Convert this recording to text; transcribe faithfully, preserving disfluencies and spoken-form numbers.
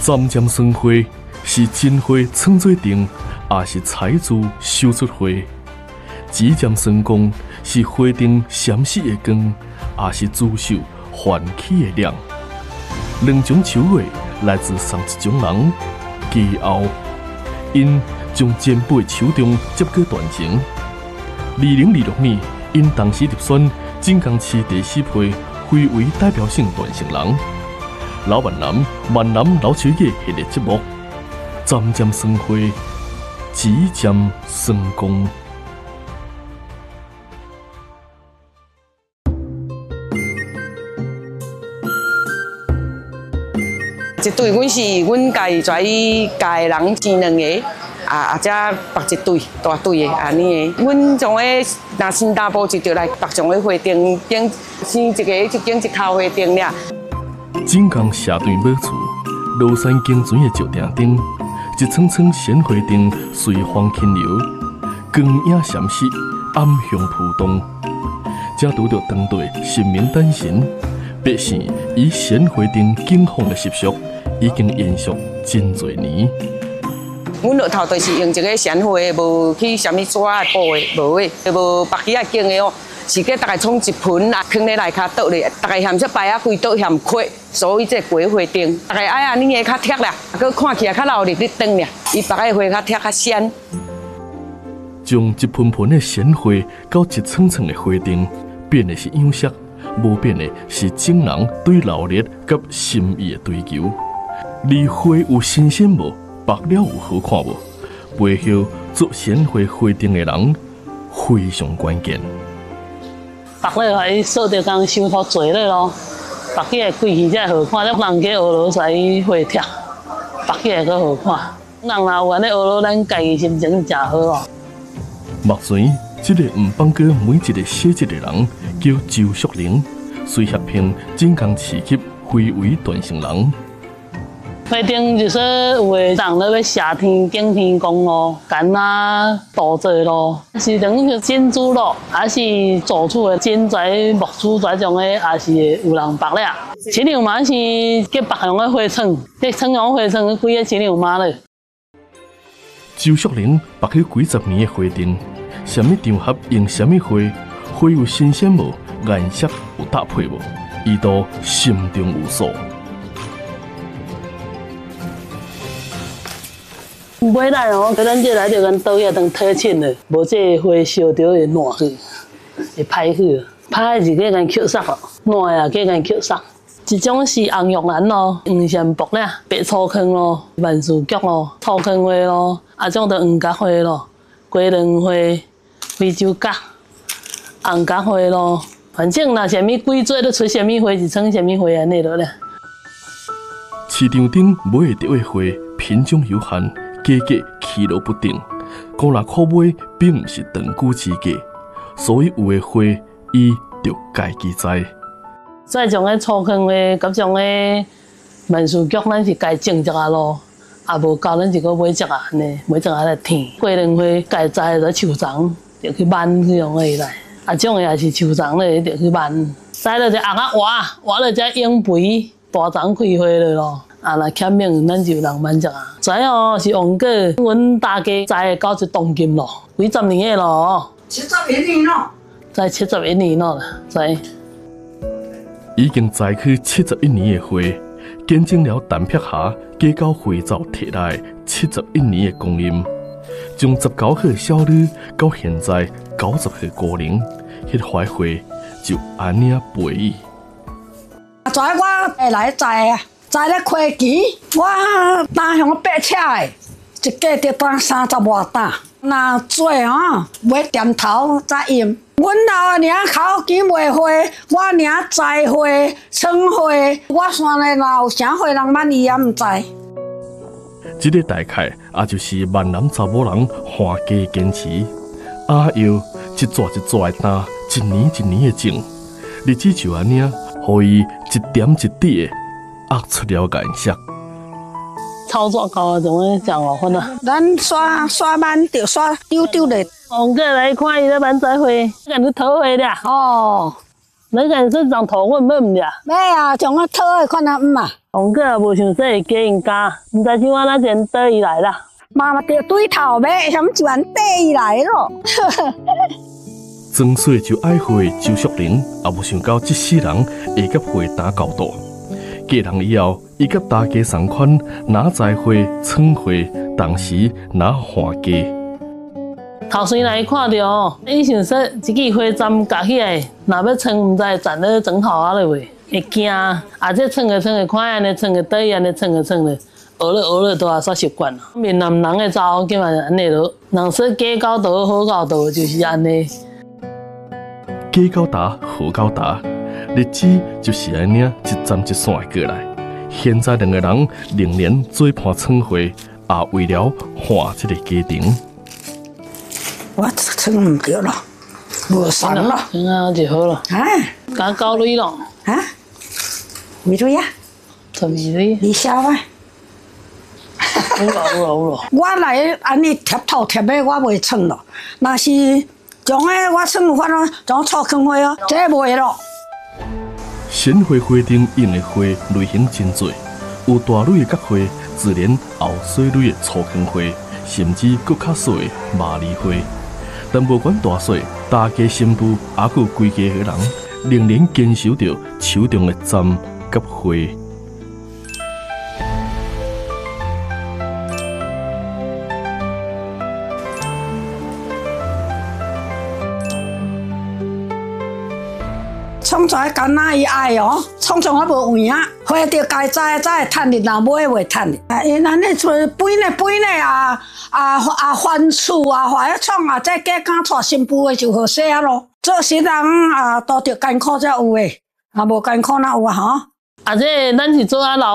暂占生花是真花创做定，也是彩珠绣出花；只占生光是花灯闪烁的光，也是珠绣唤起的亮。两种手艺来自上一种人，其后因将前辈手中接过传承。二零二六年，因当时入选晋江市第四批非为代表性传承人。老闽南闽南老手艺系列节目，暂占生花，只占生光。 一对，阮是阮家己跩家的人生两个，啊啊，则绑一对大对的安尼的。阮从诶，若新大埔就着来绑上个花灯，顶生一个一间一头花灯俩。 晋江社段买厝，罗山景泉的石顶顶，一层层鲜花灯随风轻流，光影闪烁，暗香扑动。这拄着当地神明诞生，百姓以鲜花灯敬奉的习俗，已经延续真多年。 阮落头就是用一个鲜花，无去啥物纸的布的，无的，无白起啊景的哦。是给大概冲一盆啊，放咧内骹倒咧，大概嫌这摆啊规倒嫌亏，所以这鬼花灯大概爱安尼个较贴啦，佮看起来较老入咧灯俩，伊白个花较贴较鲜。 将一盆盆的鲜花到一层层的花灯，变的是样式，无变的是种人对热烈甲心意的追求。而花有新鲜无，白了有好看无，背后做鲜花花灯的人非常关键。 白了还扫着工收头做了咯，白起来贵起才好看，咱人去学罗才花贴，白起来佫好看。人若有安尼学罗，咱家己心情真好哦。 目前，这个唔放过每一个写字的人叫周淑玲，随协聘晋江市级非为传承人。 花灯就是有的人咧要谢天敬天公咯，干啊稻做咯，是等于珍珠咯，还是做出的金材木珠这种的，也是有人白了。七娘妈是结白用的花床，这床用花床几个七娘妈咧。 周淑玲白去几十年的花灯，什么场合用什么花，花有新鲜无，颜色有搭配无，伊都心中有数。 买来哦，咱这来就跟倒遐当讨亲的，无这花烧着会烂去，会歹去。歹是计干扣杀咯，烂也计干扣杀。一种是红玉兰咯，黄线卜啦，白草坑咯，万事菊咯，草坑花咯，啊种着黄角花咯，龟苓花、非洲角、红角花咯，反正若啥物季节咧出啥物花，就创啥物花安尼落咧。 市场顶买得到的花品种有限。价格起落不定，讲若可买，并不是长久之计，所以有的花，伊就家己栽。 再种个草坑花，甲种个万事菊，咱是家种一下咯，啊无够咱就搁买一下安尼，买一下来添。桂林花家栽在树丛，就去挽去用个来，啊种个也是树丛咧，就去挽。栽了就红啊活，活了才养肥，大丛开花了咯。啊，若欠命，咱就人挽一下。跩哦是黄果，阮大家栽到一当金咯，几十年个咯。 七十一年咯。 栽七十一年咯，栽。 已经栽去七十一年的花，见证了陈碧霞嫁到花灶摕来七十一年的光阴，从十九岁少女到现在九十岁高龄，迄怀花就安尼陪伊。 跩我会来栽啊。在咧花期，我单向八尺的，一家得当三十外担。若做吼，要点头再用。阮老娘口钱卖花，我娘栽花、创花，我山内若有啥花人捌伊也毋知。 这个大概也就是闽南查某人花家的坚持。阿佑一撮一撮的担，一年一年的种，日子就安尼，互伊一点一滴的。压出了颜色。 操作高怎么讲哦？分啊？ 咱刷刷板就刷丢丢的。 红过来看伊咧满栽花，干你讨花俩。 哦， 你家说让土阮要毋呀？ 要啊，从我讨的款啊唔啊。 王哥也无想说会嫁因家，毋知像我那前倒伊来啦。 妈妈着对头买，什么就按缀伊来咯。 装水就爱花周淑玲，也无想到这世人会甲花打交道。嫁人以后，伊甲大家同款，拿栽花、创花，同时拿花家。 头先来看到哦，伊想说一支花针夹起来，若要穿，毋知站咧枕头啊咧袂，会惊。啊，这穿个穿个，看安尼穿个倒去安尼穿个穿个，学了学了都也煞习惯了。闽南人的查某，今嘛是安尼咯，人说嫁到倒，好到倒，就是安尼。 嫁到达，好到达，日子就是安尼一站一线的过来。现在两个人仍然做伴创花，也为了换这个家庭。 我穿唔着咯，无爽咯。 穿啊就好了。 啊？ 加高蕊咯。 啊？米蕊啊？ 什米蕊？ 你晓啊？ 有咯有咯有咯。 我来安尼贴头贴尾，我袂穿咯。若是将个我穿有法咯，将错坑花哦，这袂咯。 鲜花花灯用的花类型真多，有大蕊的角花，自然后细蕊的粗坑花，甚至搁较细的麻梨花。但无管大小，大家新妇也有规家的人，仍然坚守着手中的针甲花。 创出来干那伊爱哦，创出我无位啊，花着该栽才会趁日，若买袂趁日。啊，因安尼做肥呢肥呢啊啊啊翻厝啊，花遐创啊，再嫁敢娶新妇的就好势啊咯。做新人啊，都着艰苦才有诶，啊无艰苦哪有啊吼？ 啊，这咱是做啊老。